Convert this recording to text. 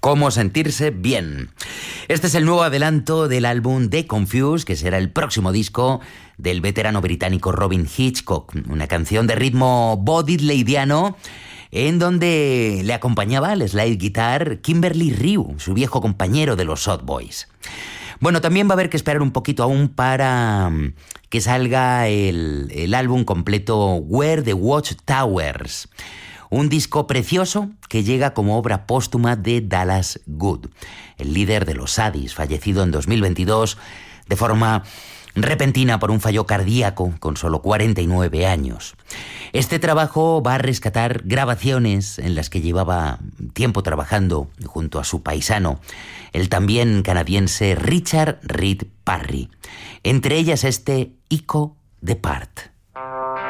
Cómo sentirse bien. Este es el nuevo adelanto del álbum The Confused, que será el próximo disco del veterano británico Robyn Hitchcock. Una canción de ritmo bodleidiano en donde le acompañaba al slide guitar Kimberly Ryu, su viejo compañero de los Sad Boys. Bueno, también va a haber que esperar un poquito aún para que salga el álbum completo Where the Watchtowers. Un disco precioso que llega como obra póstuma de Dallas Good, el líder de los Addis, fallecido en 2022 de forma repentina por un fallo cardíaco con solo 49 años. Este trabajo va a rescatar grabaciones en las que llevaba tiempo trabajando junto a su paisano, el también canadiense Richard Reed Parry. Entre ellas este Echo Depart.